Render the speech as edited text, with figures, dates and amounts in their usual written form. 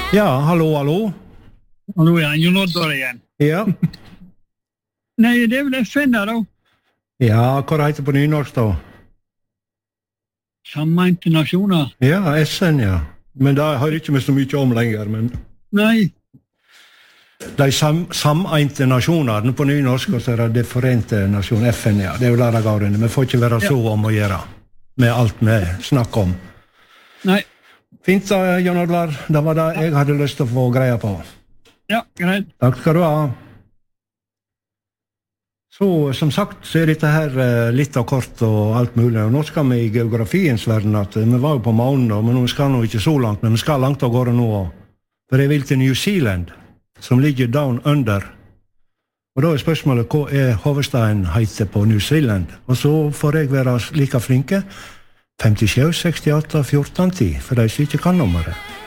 Ja, hallo. Hallo, ja, Jon Oddvar igjen. Ja. Nei, det vel FN da. Ja, hva heter det på nynorsk da? Sammeinte nasjoner. Ja, SN, ja. Men det har ikke vi så mye om lenger, men... Nei. De sameinte nasjoner, på nynorsk, og så det de forente nasjoner, FN, ja. Det jo der det går under. Vi får ikke være så om å gjøre med alt vi snakker om. Nei. Fint da, Jon Oddvar. Det var det jeg hadde lyst til å få greie på. Ja, greit. Takk skal du ha. Så, som sagt, så dette her litt av kort og alt mulig. Og nå skal vi i geografiens verden, at vi var jo på månen, men vi skal nå ikke så langt, men vi skal langt av gårde nå. For jeg vil til New Zealand, som ligger down under. Og da spørsmålet, hva hovedstaden heter på New Zealand? Og så får jeg være like flinke. 57, 68, 14, 10, for de som ikke kan nummeret.